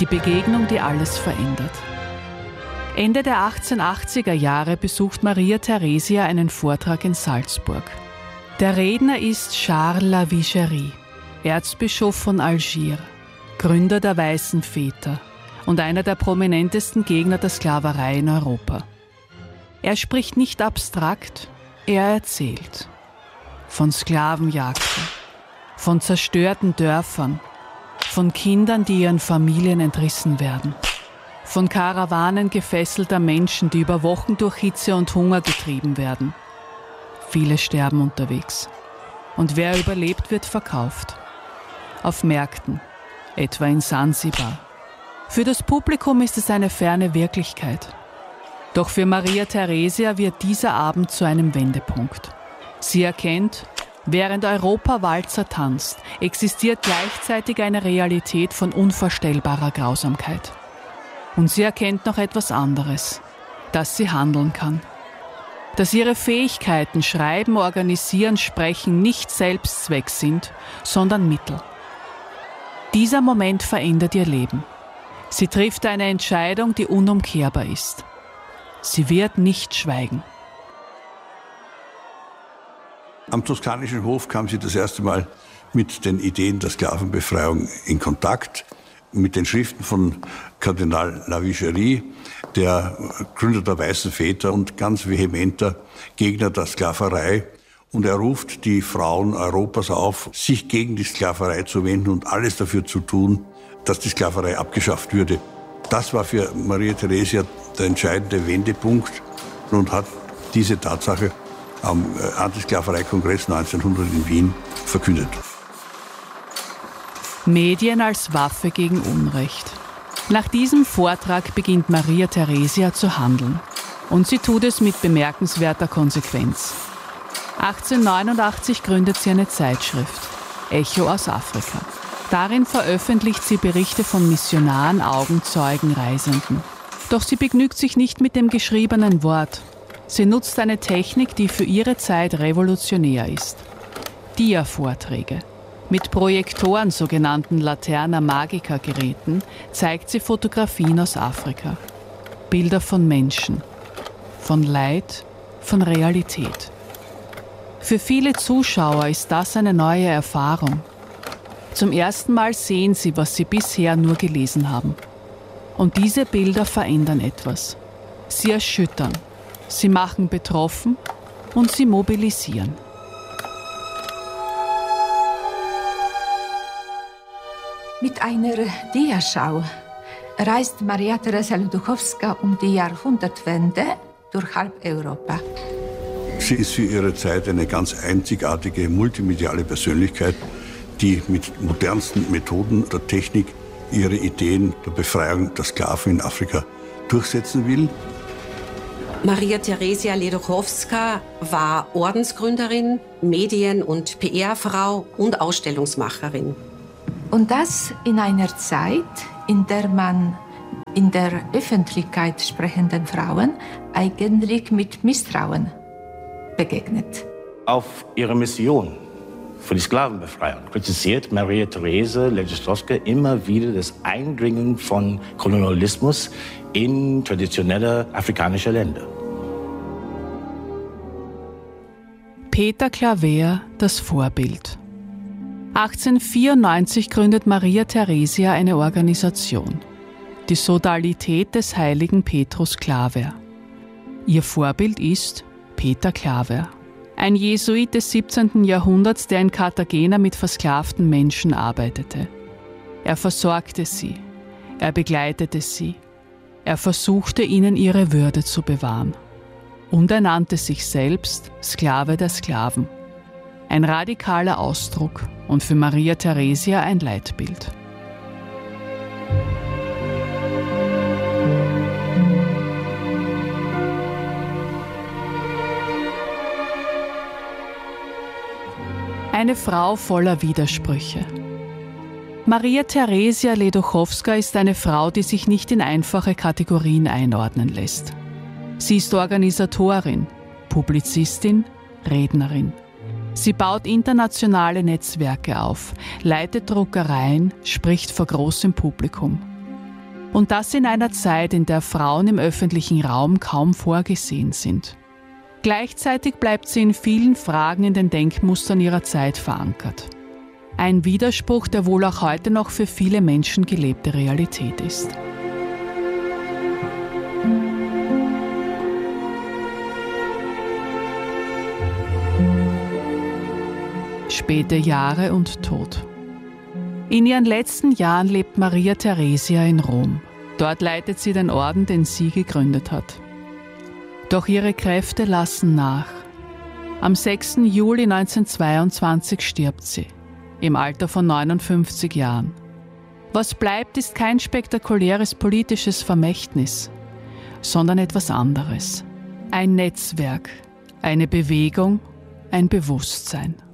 Die Begegnung, die alles verändert. Ende der 1880er Jahre besucht Maria Theresia einen Vortrag in Salzburg. Der Redner ist Charles Lavigerie, Erzbischof von Algier, Gründer der Weißen Väter und einer der prominentesten Gegner der Sklaverei in Europa. Er spricht nicht abstrakt, er erzählt. Von Sklavenjagden, von zerstörten Dörfern, von Kindern, die ihren Familien entrissen werden, von Karawanen gefesselter Menschen, die über Wochen durch Hitze und Hunger getrieben werden. Viele sterben unterwegs. Und wer überlebt, wird verkauft. Auf Märkten, etwa in Sansibar. Für das Publikum ist es eine ferne Wirklichkeit. Doch für Maria Theresia wird dieser Abend zu einem Wendepunkt. Sie erkennt, während Europa Walzer tanzt, existiert gleichzeitig eine Realität von unvorstellbarer Grausamkeit. Und sie erkennt noch etwas anderes, dass sie handeln kann. Dass ihre Fähigkeiten, Schreiben, Organisieren, Sprechen nicht Selbstzweck sind, sondern Mittel. Dieser Moment verändert ihr Leben. Sie trifft eine Entscheidung, die unumkehrbar ist. Sie wird nicht schweigen. Am toskanischen Hof kam sie das erste Mal mit den Ideen der Sklavenbefreiung in Kontakt, mit den Schriften von Kardinal Lavigerie, der Gründer der Weißen Väter und ganz vehementer Gegner der Sklaverei. Und er ruft die Frauen Europas auf, sich gegen die Sklaverei zu wenden und alles dafür zu tun, dass die Sklaverei abgeschafft würde. Das war für Maria Theresia der entscheidende Wendepunkt und hat diese Tatsache am Antisklaverei-Kongress 1900 in Wien verkündet. Medien als Waffe gegen Unrecht. Nach diesem Vortrag beginnt Maria Theresia zu handeln. Und sie tut es mit bemerkenswerter Konsequenz. 1889 gründet sie eine Zeitschrift, Echo aus Afrika. Darin veröffentlicht sie Berichte von Missionaren, Augenzeugen, Reisenden. Doch sie begnügt sich nicht mit dem geschriebenen Wort. Sie nutzt eine Technik, die für ihre Zeit revolutionär ist. Dia-Vorträge. Mit Projektoren, sogenannten Laterna Magica Geräten, zeigt sie Fotografien aus Afrika. Bilder von Menschen, von Leid, von Realität. Für viele Zuschauer ist das eine neue Erfahrung. Zum ersten Mal sehen sie, was sie bisher nur gelesen haben. Und diese Bilder verändern etwas. Sie erschüttern, sie machen betroffen und sie mobilisieren. Mit einer Diaschau reist Maria Theresia Ledóchowska um die Jahrhundertwende durch halb Europa. Sie ist für ihre Zeit eine ganz einzigartige multimediale Persönlichkeit, die mit modernsten Methoden der Technik ihre Ideen der Befreiung der Sklaven in Afrika durchsetzen will. Maria Theresia Ledóchowska war Ordensgründerin, Medien- und PR-Frau und Ausstellungsmacherin. Und das in einer Zeit, in der man in der Öffentlichkeit sprechenden Frauen eigentlich mit Misstrauen begegnet. Auf ihre Mission für die Sklavenbefreiung kritisiert Maria Theresia Ledóchowska immer wieder das Eindringen von Kolonialismus in traditionelle afrikanische Länder. Peter Claver, das Vorbild. 1894 gründet Maria Theresia eine Organisation, die Sodalität des heiligen Petrus Claver. Ihr Vorbild ist Peter Claver, ein Jesuit des 17. Jahrhunderts, der in Cartagena mit versklavten Menschen arbeitete. Er versorgte sie, er begleitete sie, er versuchte ihnen ihre Würde zu bewahren. Und er nannte sich selbst Sklave der Sklaven. Ein radikaler Ausdruck und für Maria Theresia ein Leitbild. Eine Frau voller Widersprüche. Maria Theresia Ledóchowska ist eine Frau, die sich nicht in einfache Kategorien einordnen lässt. Sie ist Organisatorin, Publizistin, Rednerin. Sie baut internationale Netzwerke auf, leitet Druckereien, spricht vor großem Publikum. Und das in einer Zeit, in der Frauen im öffentlichen Raum kaum vorgesehen sind. Gleichzeitig bleibt sie in vielen Fragen in den Denkmustern ihrer Zeit verankert. Ein Widerspruch, der wohl auch heute noch für viele Menschen gelebte Realität ist. Späte Jahre und Tod. In ihren letzten Jahren lebt Maria Theresia in Rom. Dort leitet sie den Orden, den sie gegründet hat. Doch ihre Kräfte lassen nach. Am 6. Juli 1922 stirbt sie, im Alter von 59 Jahren. Was bleibt, ist kein spektakuläres politisches Vermächtnis, sondern etwas anderes. Ein Netzwerk, eine Bewegung, ein Bewusstsein.